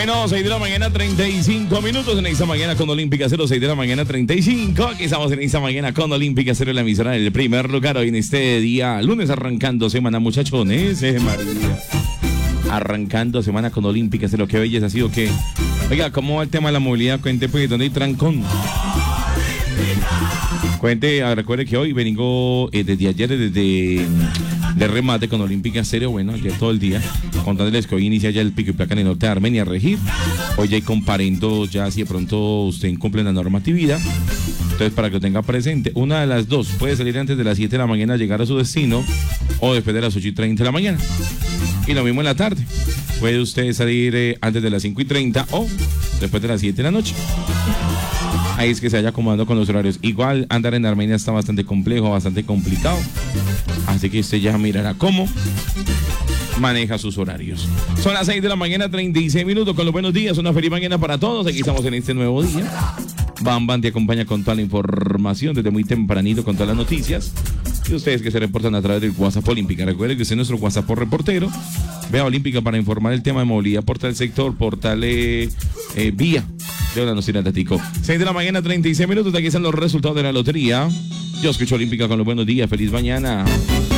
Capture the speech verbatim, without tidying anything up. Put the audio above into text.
Bueno, seis de la mañana, treinta y cinco minutos en esta mañana con Olímpica Cero, seis de la mañana, treinta y cinco. Aquí estamos en esta mañana con Olímpica Cero, la emisora del primer lugar. Hoy en este día, lunes arrancando semana, muchachones. Eh, María. Arrancando semana con Olímpica Cero. Qué belleza ha sido que. Oiga, ¿cómo va el tema de la movilidad? Cuente, pues, ¿dónde hay trancón? Cuente, ah, recuerde que hoy vengo eh, desde ayer, desde de remate con Olímpica Cero. Bueno, ayer todo el día, contándoles que hoy inicia ya el pico y placa en el norte de Armenia, Regir. Hoy ya hay comparendo, ya si de pronto usted incumple la normatividad. Entonces, para que lo tenga presente, una de las dos puede salir antes de las siete de la mañana, llegar a su destino, o después de las ocho y treinta de la mañana. Y lo mismo en la tarde. Puede usted salir eh, antes de las cinco y treinta o después de las siete de la noche. Ahí es que se vaya acomodando con los horarios. Igual andar en Armenia está bastante complejo, bastante complicado. Así que usted ya mirará cómo maneja sus horarios. Son las seis de la mañana, treinta y seis minutos. Con los buenos días, una feliz mañana para todos. Aquí estamos en este nuevo día. Bam Bam te acompaña con toda la información desde muy tempranito, con todas las noticias. Y ustedes que se reportan a través del WhatsApp Olímpica. Recuerden que usted es nuestro WhatsApp reportero. Vea Olímpica para informar el tema de movilidad, portal sector, portal eh, eh, vía. De una noción Atlético. seis de la mañana, treinta y seis minutos. De aquí están los resultados de la lotería. Yo escucho Olímpica con los buenos días. Feliz mañana.